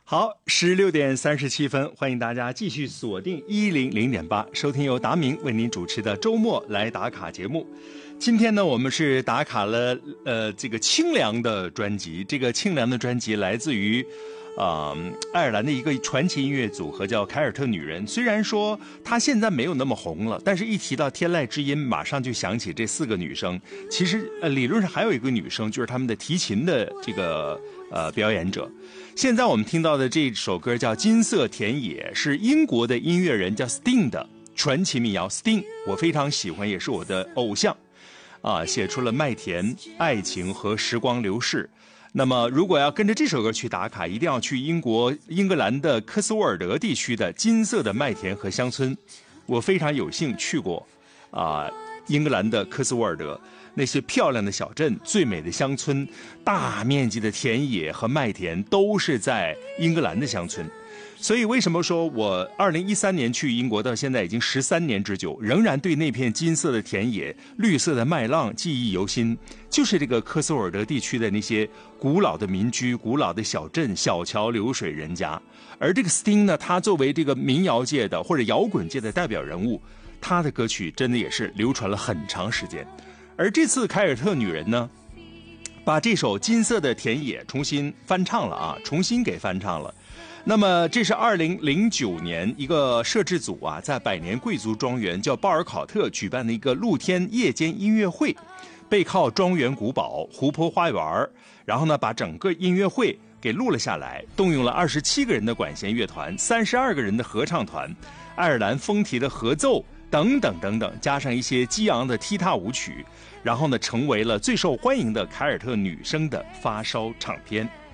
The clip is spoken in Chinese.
好，16:37，欢迎大家继续锁定100.8，收听由达明为您主持的周末来打卡节目。今天呢，我们是打卡了这个清凉的专辑。这个清凉的专辑来自于爱尔兰的一个传奇音乐组合叫凯尔特女人。虽然说她现在没有那么红了，但是一提到天籁之音，马上就想起这4个女生。其实理论上还有一个女生，就是他们的提琴的这个表演者。现在我们听到的这首歌叫《金色田野》，是英国的音乐人叫 Sting 的传奇民谣。Sting 我非常喜欢，也是我的偶像写出了麦田、爱情和时光流逝。那么如果要跟着这首歌去打卡，一定要去英格兰的科斯沃尔德地区的金色的麦田和乡村。我非常有幸去过英格兰的科斯沃尔德，那些漂亮的小镇、最美的乡村、大面积的田野和麦田都是在英格兰的乡村。所以为什么说我2013年去英国到现在已经13年之久，仍然对那片金色的田野、绿色的麦浪记忆犹新，就是这个科斯沃尔德地区的那些古老的民居、古老的小镇、小桥流水人家。而这个 Sting 呢，他作为这个民谣界的或者摇滚界的代表人物，他的歌曲真的也是流传了很长时间。而这次凯尔特女人呢，把这首《金色的田野》重新翻唱了重新给翻唱了。那么这是2009年一个摄制组在百年贵族庄园叫鲍尔考特举办的一个露天夜间音乐会，背靠庄园古堡、湖泊花园，然后呢把整个音乐会给录了下来，动用了27个人的管弦乐团、32个人的合唱团、爱尔兰风笛的合奏等等等等，加上一些激昂的踢踏舞曲，然后呢成为了最受欢迎的凯尔特女声的发烧唱片。